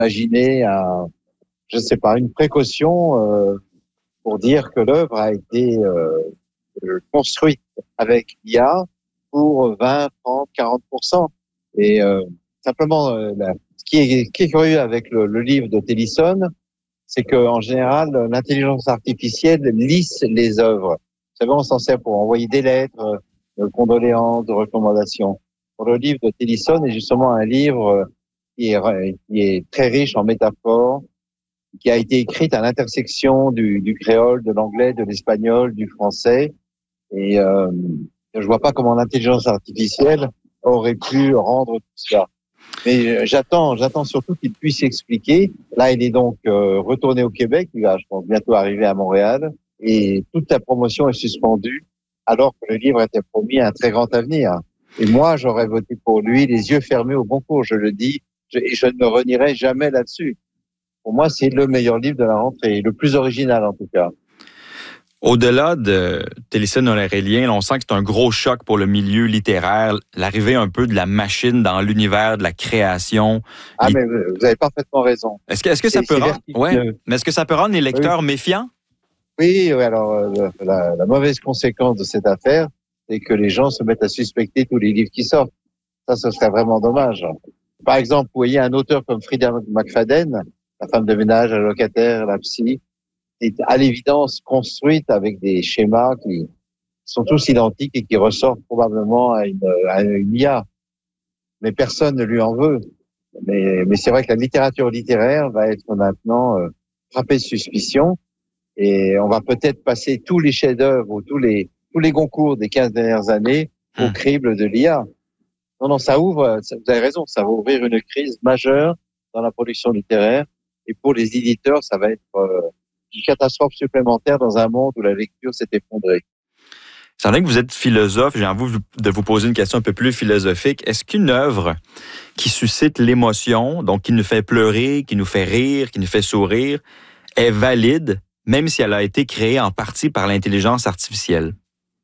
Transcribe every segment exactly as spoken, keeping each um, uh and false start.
imaginer un, je sais pas, une précaution euh, pour dire que l'œuvre a été euh, construite avec l'I A pour vingt, trente, quarante pour cent. Et euh, simplement, euh, la, ce qui est, qui est curieux avec le, le livre de Tennyson, c'est que en général, l'intelligence artificielle lisse les œuvres. Vous savez, on s'en sert pour envoyer des lettres, de condoléances, de recommandations. Pour le livre de Tennyson est justement un livre qui est, qui est très riche en métaphores, qui a été écrite à l'intersection du, du créole, de l'anglais, de l'espagnol, du français. Et euh, je vois pas comment l'intelligence artificielle aurait pu rendre tout cela. Mais j'attends, j'attends surtout qu'il puisse expliquer. Là, il est donc euh, retourné au Québec. Il va, je pense, bientôt arriver à Montréal. Et toute la promotion est suspendue, alors que le livre était promis à un très grand avenir. Et moi, j'aurais voté pour lui, les yeux fermés au concours. Je le dis, je, et je ne me renierai jamais là-dessus. Pour moi, c'est le meilleur livre de la rentrée, le plus original en tout cas. Au-delà de Tennyson Aurélien, on sent que c'est un gros choc pour le milieu littéraire, l'arrivée un peu de la machine dans l'univers de la création. Ah, Il... mais vous avez parfaitement raison. Est-ce que, est-ce que ça peut rendre, ouais, mais est-ce que ça peut rendre les lecteurs oui. méfiants? Oui, oui, alors la, la mauvaise conséquence de cette affaire, c'est que les gens se mettent à suspecter tous les livres qui sortent. Ça, ce serait vraiment dommage. Par exemple, vous voyez un auteur comme Frida McFadden, la femme de ménage, la locataire, la psy, est à l'évidence construite avec des schémas qui sont tous identiques et qui ressortent probablement à une, à une I A. Mais personne ne lui en veut. Mais, mais c'est vrai que la littérature littéraire va être maintenant euh, frappée de suspicion et on va peut-être passer tous les chefs-d'œuvre ou tous les tous les concours des quinze dernières années au mmh. crible de l'I A. Non, non, ça ouvre, vous avez raison, ça va ouvrir une crise majeure dans la production littéraire et pour les éditeurs, ça va être euh, une catastrophe supplémentaire dans un monde où la lecture s'est effondrée. C'est vrai que vous êtes philosophe, j'ai envie de vous poser une question un peu plus philosophique. Est-ce qu'une œuvre qui suscite l'émotion, donc qui nous fait pleurer, qui nous fait rire, qui nous fait sourire, est valide, même si elle a été créée en partie par l'intelligence artificielle?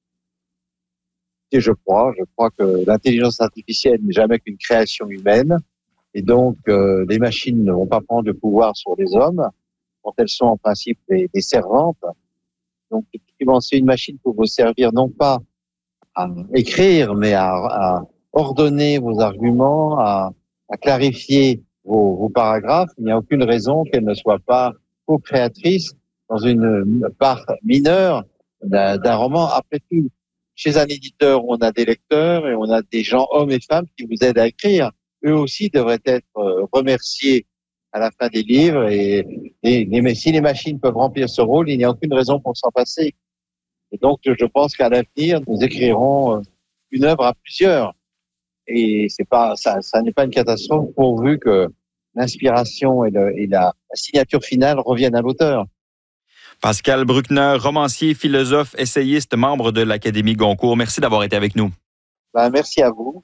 Et je crois, je crois que l'intelligence artificielle n'est jamais qu'une création humaine, et donc euh, les machines ne vont pas prendre le pouvoir sur les hommes, quand elles sont en principe des, des servantes. Donc, effectivement, c'est une machine pour vous servir non pas à écrire, mais à, à ordonner vos arguments, à, à clarifier vos, vos paragraphes. Il n'y a aucune raison qu'elle ne soit pas co-créatrice dans une part mineure d'un, d'un roman. Après tout, chez un éditeur, on a des lecteurs et on a des gens, hommes et femmes, qui vous aident à écrire. Eux aussi devraient être remerciés à la fin des livres et, et, et si les machines peuvent remplir ce rôle, il n'y a aucune raison pour s'en passer. Et donc, je pense qu'à l'avenir, nous écrirons une œuvre à plusieurs. Et c'est pas, ça, ça n'est pas une catastrophe pourvu que l'inspiration et, le, et la, la signature finale reviennent à l'auteur. Pascal Bruckner, romancier, philosophe, essayiste, membre de l'Académie Goncourt. Merci d'avoir été avec nous. Ben, merci à vous.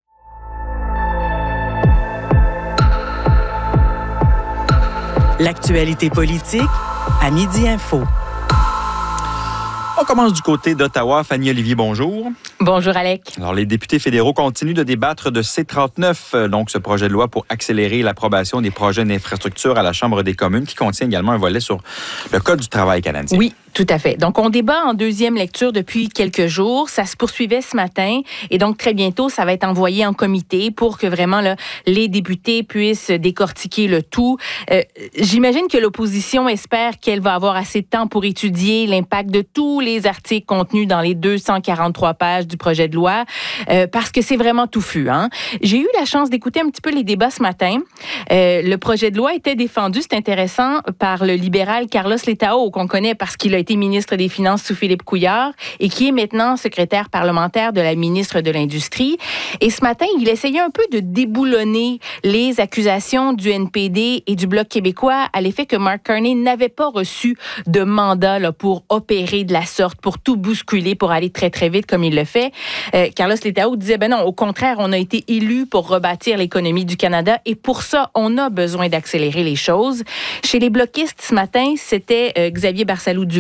L'actualité politique à Midi Info. On commence du côté d'Ottawa. Fanny Olivier, bonjour. Bonjour, Alec. Alors, les députés fédéraux continuent de débattre de C trente-neuf, donc ce projet de loi pour accélérer l'approbation des projets d'infrastructure à la Chambre des communes, qui contient également un volet sur le Code du travail canadien. Oui, tout à fait. Donc, on débat en deuxième lecture depuis quelques jours. Ça se poursuivait ce matin et donc très bientôt, ça va être envoyé en comité pour que vraiment là, les députés puissent décortiquer le tout. Euh, j'imagine que l'opposition espère qu'elle va avoir assez de temps pour étudier l'impact de tous les articles contenus dans les deux cent quarante-trois pages du projet de loi, euh, parce que c'est vraiment touffu. Hein? J'ai eu la chance d'écouter un petit peu les débats ce matin. Euh, le projet de loi était défendu, c'est intéressant, par le libéral Carlos Letao, qu'on connaît parce qu'il a été ministre des Finances sous Philippe Couillard et qui est maintenant secrétaire parlementaire de la ministre de l'Industrie. Et ce matin, il essayait un peu de déboulonner les accusations du N P D et du Bloc québécois à l'effet que Mark Carney n'avait pas reçu de mandat là, pour opérer de la sorte, pour tout bousculer, pour aller très, très vite comme il le fait. Euh, Carlos Letao disait, ben non, au contraire, on a été élus pour rebâtir l'économie du Canada et pour ça, on a besoin d'accélérer les choses. Chez les bloquistes, ce matin, c'était euh, Xavier Barsalou-Duval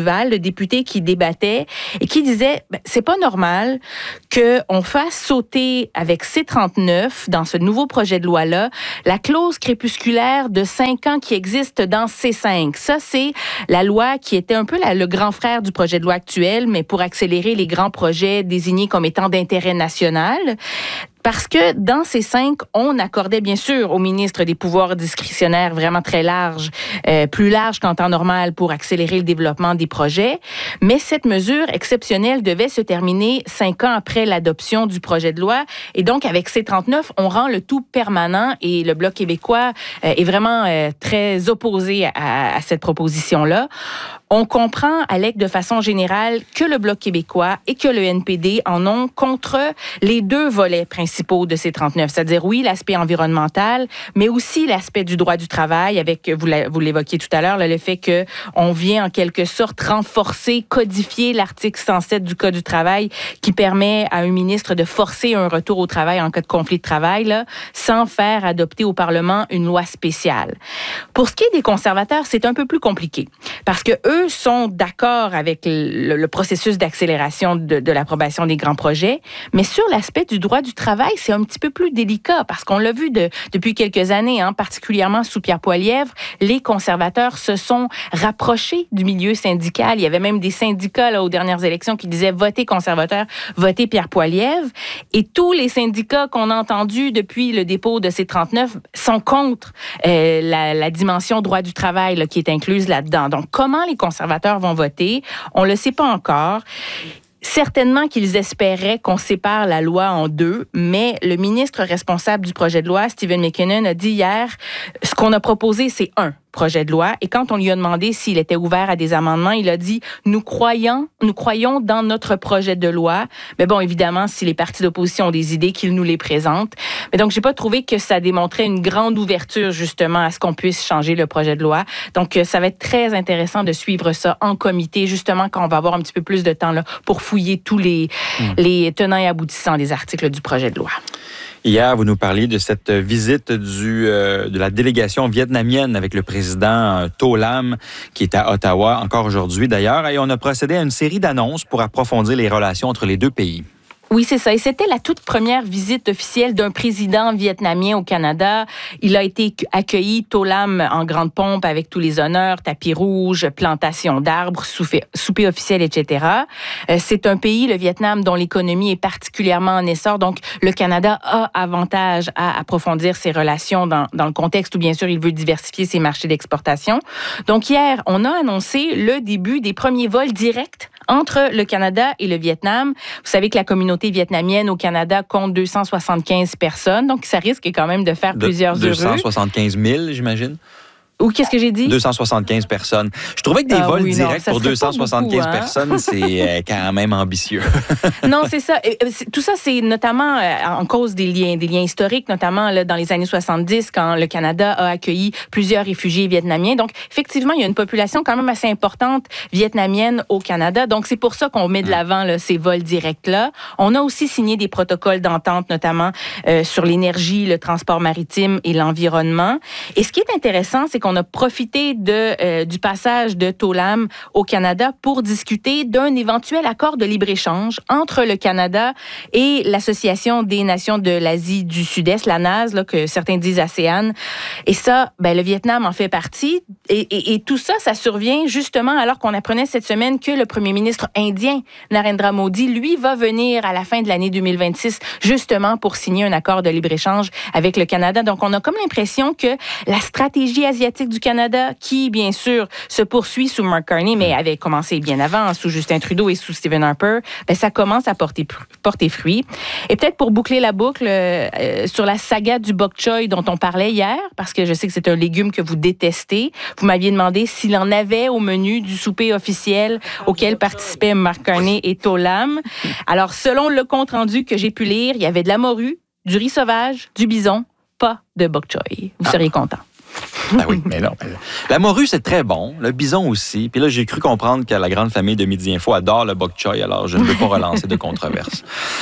Duval, le député qui débattait et qui disait ben, c'est pas normal qu'on fasse sauter avec C trente-neuf dans ce nouveau projet de loi-là la clause crépusculaire de cinq ans qui existe dans C cinq. Ça, c'est la loi qui était un peu la, le grand frère du projet de loi actuel, mais pour accélérer les grands projets désignés comme étant d'intérêt national. Parce que dans ces cinq, on accordait bien sûr au ministre des pouvoirs discrétionnaires vraiment très larges, euh, plus larges qu'en temps normal pour accélérer le développement des projets. Mais cette mesure exceptionnelle devait se terminer cinq ans après l'adoption du projet de loi. Et donc, avec C trente-neuf, on rend le tout permanent et le Bloc québécois euh, est vraiment euh, très opposé à, à cette proposition-là. On comprend, Alec, de façon générale, que le Bloc québécois et que le N P D en ont contre les deux volets principaux de C trente-neuf, c'est-à-dire, oui, l'aspect environnemental, mais aussi l'aspect du droit du travail, avec, vous, vous l'évoquiez tout à l'heure, là, le fait qu'on vient en quelque sorte renforcer, codifier l'article cent sept du Code du travail qui permet à un ministre de forcer un retour au travail en cas de conflit de travail, là, sans faire adopter au Parlement une loi spéciale. Pour ce qui est des conservateurs, c'est un peu plus compliqué, parce que eux sont d'accord avec le, le processus d'accélération de, de l'approbation des grands projets, mais sur l'aspect du droit du travail, c'est un petit peu plus délicat parce qu'on l'a vu de, depuis quelques années, hein, particulièrement sous Pierre Poilievre, les conservateurs se sont rapprochés du milieu syndical. Il y avait même des syndicats là, aux dernières élections qui disaient « Votez conservateur, votez Pierre Poilievre ». Et tous les syndicats qu'on a entendus depuis le dépôt de C trente-neuf sont contre euh, la, la dimension droit du travail là, qui est incluse là-dedans. Donc, comment les conservateurs vont voter? On ne le sait pas encore. Certainement qu'ils espéraient qu'on sépare la loi en deux, mais le ministre responsable du projet de loi, Stephen McKinnon, a dit hier, ce qu'on a proposé, c'est un projet de loi. Et quand on lui a demandé s'il était ouvert à des amendements, il a dit, nous croyons, nous croyons dans notre projet de loi. Mais bon, évidemment, si les partis d'opposition ont des idées, qu'ils nous les présentent. Mais donc, j'ai pas trouvé que ça démontrait une grande ouverture, justement, à ce qu'on puisse changer le projet de loi. Donc, ça va être très intéressant de suivre ça en comité, justement, quand on va avoir un petit peu plus de temps là, pour fouiller tous les, mmh. les tenants et aboutissants des articles du projet de loi. Hier, vous nous parliez de cette visite du, euh, de la délégation vietnamienne avec le président euh, To Lam, qui est à Ottawa encore aujourd'hui d'ailleurs. Et on a procédé à une série d'annonces pour approfondir les relations entre les deux pays. Oui, c'est ça. Et c'était la toute première visite officielle d'un président vietnamien au Canada. Il a été accueilli, To Lam, en grande pompe avec tous les honneurs, tapis rouge, plantation d'arbres, souper, souper officiel, et cetera. Euh, c'est un pays, le Vietnam, dont l'économie est particulièrement en essor. Donc, le Canada a avantage à approfondir ses relations dans, dans le contexte où, bien sûr, il veut diversifier ses marchés d'exportation. Donc, hier, on a annoncé le début des premiers vols directs entre le Canada et le Vietnam. Vous savez que la communauté vietnamienne au Canada compte deux cent soixante-quinze personnes, donc ça risque quand même de faire de, plusieurs heureux. deux cent soixante-quinze mille, j'imagine? Ou qu'est-ce que j'ai dit? deux cent soixante-quinze personnes. Je trouvais que des ah, vols oui, directs non, pour deux cent soixante-quinze beaucoup, hein? personnes, c'est quand même ambitieux. Non, c'est ça. Tout ça, c'est notamment en cause des liens, des liens historiques, notamment là, dans les années soixante-dix, quand le Canada a accueilli plusieurs réfugiés vietnamiens. Donc, effectivement, il y a une population quand même assez importante vietnamienne au Canada. Donc, c'est pour ça qu'on met de l'avant là, ces vols directs-là. On a aussi signé des protocoles d'entente, notamment euh, sur l'énergie, le transport maritime et l'environnement. Et ce qui est intéressant, c'est qu'on On a profité de, euh, du passage de To Lam au Canada pour discuter d'un éventuel accord de libre-échange entre le Canada et l'Association des nations de l'Asie du Sud-Est, la N A S, là, que certains disent ASEAN. Et ça, ben, le Vietnam en fait partie. Et, et, et tout ça, ça survient justement alors qu'on apprenait cette semaine que le premier ministre indien, Narendra Modi, lui, va venir à la fin de l'année deux mille vingt-six justement pour signer un accord de libre-échange avec le Canada. Donc, on a comme l'impression que la stratégie asiatique du Canada, qui, bien sûr, se poursuit sous Mark Carney, mais avait commencé bien avant, sous Justin Trudeau et sous Stephen Harper, ben, ça commence à porter, porter fruit. Et peut-être pour boucler la boucle euh, sur la saga du bok choy dont on parlait hier, parce que je sais que c'est un légume que vous détestez, vous m'aviez demandé s'il en avait au menu du souper officiel auquel participaient Mark Carney et To Lam. Alors, selon le compte-rendu que j'ai pu lire, il y avait de la morue, du riz sauvage, du bison, pas de bok choy. Vous ah. seriez content. Ah oui, mais non. La morue, c'est très bon. Le bison aussi. Puis là, j'ai cru comprendre que la grande famille de Midi Info adore le bok choy, alors je ne veux pas relancer de controverse.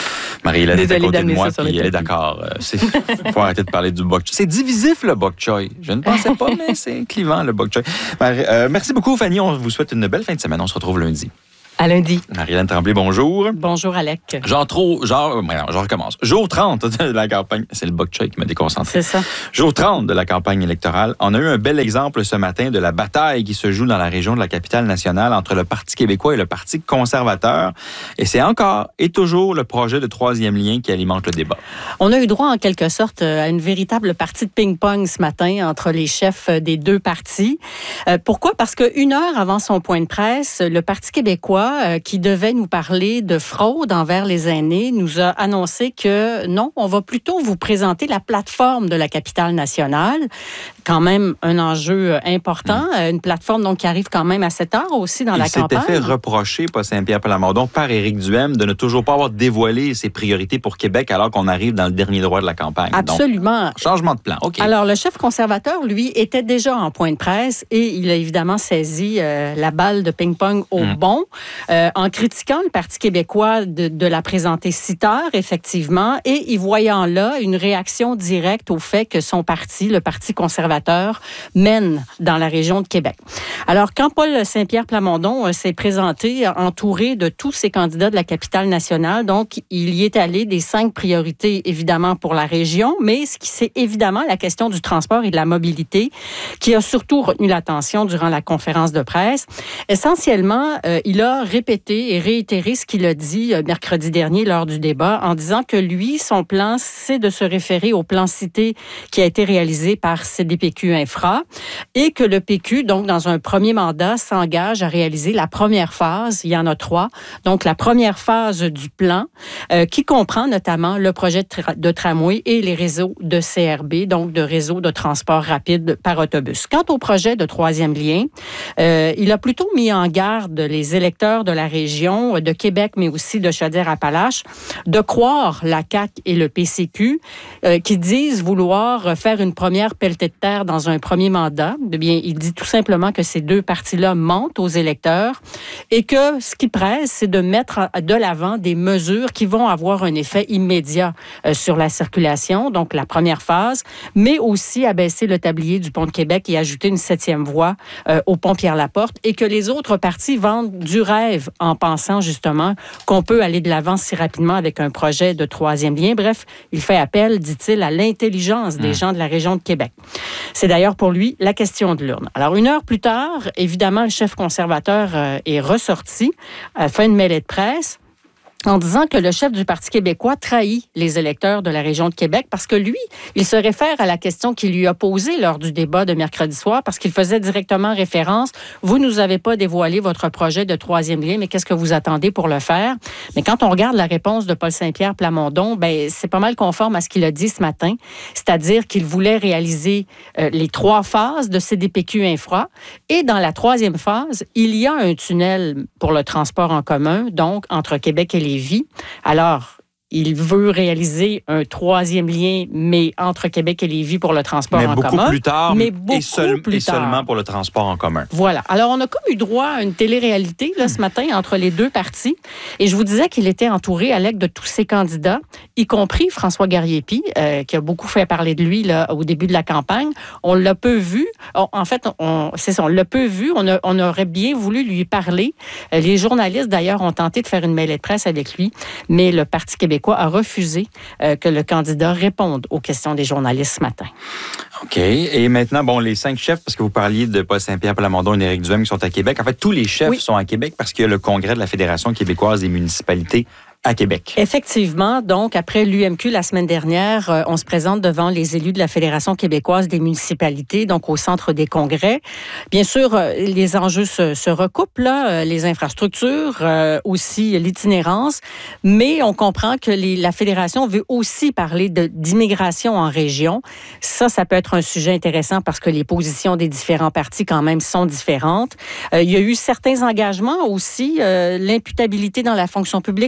Marie-Hélène est à côté de moi, puis puis elle est d'accord. Il faut arrêter de parler du bok choy. C'est divisif, le bok choy. Je ne pensais pas, mais c'est clivant, le bok choy. Euh, merci beaucoup, Fanny. On vous souhaite une belle fin de semaine. On se retrouve lundi. À lundi. Marie-Hélène Tremblay, bonjour. Bonjour, Alec. Genre trop, genre, non, je recommence. Jour trente de la campagne, c'est le bok choy qui m'a déconcentré. C'est ça. Jour trente de la campagne électorale. On a eu un bel exemple ce matin de la bataille qui se joue dans la région de la capitale nationale entre le Parti québécois et le Parti conservateur. Et c'est encore et toujours le projet de troisième lien qui alimente le débat. On a eu droit, en quelque sorte, à une véritable partie de ping-pong ce matin entre les chefs des deux partis. Euh, pourquoi? Parce qu'une heure avant son point de presse, le Parti québécois, qui devait nous parler de fraude envers les aînés, nous a annoncé que non, on va plutôt vous présenter la plateforme de la capitale nationale. Quand même un enjeu important. Mmh. Une plateforme donc, qui arrive quand même à cette heure aussi dans Il la campagne. Il s'était fait reprocher, pas Saint-Pierre-Plamondon, par Éric Duhem, de ne toujours pas avoir dévoilé ses priorités pour Québec alors qu'on arrive dans le dernier droit de la campagne. Absolument. Donc, changement de plan, OK. Alors, le chef conservateur, lui, était déjà en point de presse et il a évidemment saisi euh, la balle de ping-pong au mmh. bon. Euh, en critiquant le Parti québécois de, de la présenter si tard, effectivement, et y voyant là une réaction directe au fait que son parti, le Parti conservateur, mène dans la région de Québec. Alors, quand Paul Saint-Pierre Plamondon euh, s'est présenté entouré de tous ces candidats de la capitale nationale, donc il y est allé des cinq priorités, évidemment, pour la région, mais ce qui c'est évidemment la question du transport et de la mobilité qui a surtout retenu l'attention durant la conférence de presse. Essentiellement, euh, il a répété et réitéré ce qu'il a dit mercredi dernier lors du débat en disant que lui, son plan, c'est de se référer au plan cité qui a été réalisé par C D P Q Infra et que le P Q, donc dans un premier mandat, s'engage à réaliser la première phase, il y en a trois, donc la première phase du plan euh, qui comprend notamment le projet de, tra- de tramway et les réseaux de C R B, donc de réseaux de transport rapide par autobus. Quant au projet de troisième lien, euh, il a plutôt mis en garde les électeurs de la région, de Québec, mais aussi de Chaudière-Appalaches, de croire la C A Q et le P C Q, euh, qui disent vouloir faire une première pelletée de terre dans un premier mandat. Eh bien, il dit tout simplement que ces deux partis-là mentent aux électeurs et que ce qui presse, c'est de mettre de l'avant des mesures qui vont avoir un effet immédiat euh, sur la circulation, donc la première phase, mais aussi abaisser le tablier du pont de Québec et ajouter une septième voie euh, au pont Pierre-Laporte et que les autres partis vendent du rêve en pensant justement qu'on peut aller de l'avant si rapidement avec un projet de troisième lien. Bref, il fait appel, dit-il, à l'intelligence des mmh. gens de la région de Québec. C'est d'ailleurs pour lui la question de l'urne. Alors, une heure plus tard, évidemment, le chef conservateur euh, est ressorti, a fait une mêlée de presse en disant que le chef du Parti québécois trahit les électeurs de la région de Québec parce que lui, il se réfère à la question qu'il lui a posée lors du débat de mercredi soir parce qu'il faisait directement référence. Vous nous avez pas dévoilé votre projet de troisième lien, mais qu'est-ce que vous attendez pour le faire? Mais quand on regarde la réponse de Paul Saint-Pierre Plamondon, ben c'est pas mal conforme à ce qu'il a dit ce matin, c'est-à-dire qu'il voulait réaliser euh, les trois phases de C D P Q Infra et dans la troisième phase, il y a un tunnel pour le transport en commun, donc entre Québec et Lévis. Alors, il veut réaliser un troisième lien, mais entre Québec et Lévis pour le transport mais en beaucoup commun. Plus tard, mais beaucoup et seul, plus et tard. seulement pour le transport en commun. Voilà. Alors, on a comme eu droit à une télé-réalité là, ce matin entre les deux partis. Et je vous disais qu'il était entouré, Alec, de tous ses candidats, y compris François Garriépi, euh, qui a beaucoup fait parler de lui là, au début de la campagne. On l'a peu vu. On, en fait, on, c'est ça, on l'a peu vu. On, a, on aurait bien voulu lui parler. Euh, les journalistes, d'ailleurs, ont tenté de faire une mêlée de presse avec lui, mais le Parti québécois a refusé euh, que le candidat réponde aux questions des journalistes ce matin. OK. Et maintenant, bon, les cinq chefs, parce que vous parliez de Paul Saint-Pierre Plamondon et d'Éric Duhem qui sont à Québec. En fait, tous les chefs oui. sont à Québec parce qu'il y a le congrès de la Fédération québécoise des municipalités à Québec. Effectivement. Donc, après l'U M Q la semaine dernière, euh, on se présente devant les élus de la Fédération québécoise des municipalités, donc au centre des congrès. Bien sûr, euh, les enjeux se, se recoupent, là, euh, les infrastructures, euh, aussi l'itinérance, mais on comprend que les, la Fédération veut aussi parler de, d'immigration en région. Ça, ça peut être un sujet intéressant parce que les positions des différents partis, quand même, sont différentes. Euh, il y a eu certains engagements aussi, euh, l'imputabilité dans la fonction publique pour le P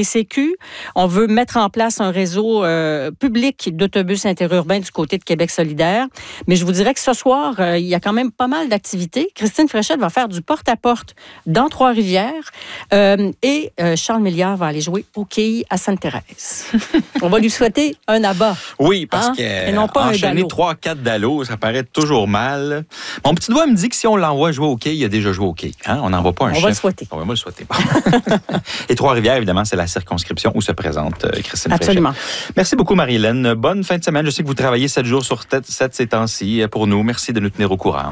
T C Q. On veut mettre en place un réseau euh, public d'autobus interurbains du côté de Québec solidaire. Mais je vous dirais que ce soir, euh, il y a quand même pas mal d'activités. Christine Fréchette va faire du porte-à-porte dans Trois-Rivières euh, et euh, Charles Milliard va aller jouer au quilles à Sainte-Thérèse. On va lui souhaiter un abat. Oui, parce hein? que Et non pas enchaîner trois quatre dallos, ça paraît toujours mal. Mon petit doigt me dit que si on l'envoie jouer au quilles, il a déjà joué au quilles. Hein? On n'envoie pas un on chef. Va le souhaiter. On va le souhaiter. Et Trois-Rivières, évidemment, c'est la circonscription où se présente euh, Christine Absolument. Fréchette. Merci beaucoup, Marie-Hélène. Bonne fin de semaine. Je sais que vous travaillez sept jours sur sept ces temps-ci pour nous. Merci de nous tenir au courant.